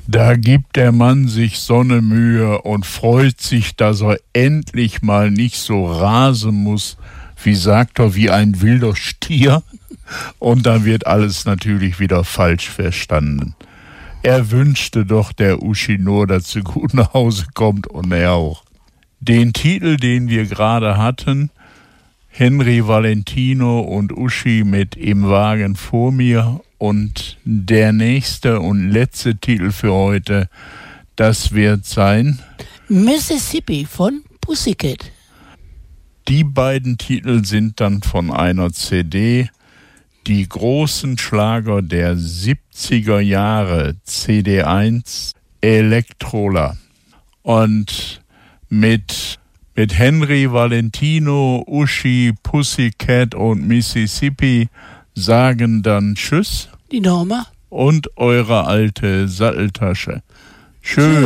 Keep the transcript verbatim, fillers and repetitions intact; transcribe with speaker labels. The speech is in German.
Speaker 1: Da gibt der Mann sich Sonne Mühe und freut sich, dass er endlich mal nicht so rasen muss, wie sagt er, wie ein wilder Stier. Und dann wird alles natürlich wieder falsch verstanden. Er wünschte doch der Uschi nur, dass sie gut nach Hause kommt und er auch. Den Titel, den wir gerade hatten, Henry Valentino und Uschi mit Im Wagen vor mir, und der nächste und letzte Titel für heute, das wird sein
Speaker 2: Mississippi von Pussycat.
Speaker 1: Die beiden Titel sind dann von einer C D, die großen Schlager der siebziger Jahre, C D eins, Elektrola. Und mit, mit Henry Valentino, Uschi, Pussycat und Mississippi sagen dann Tschüss.
Speaker 2: Die Norma.
Speaker 1: Und eure alte Satteltasche. Schön.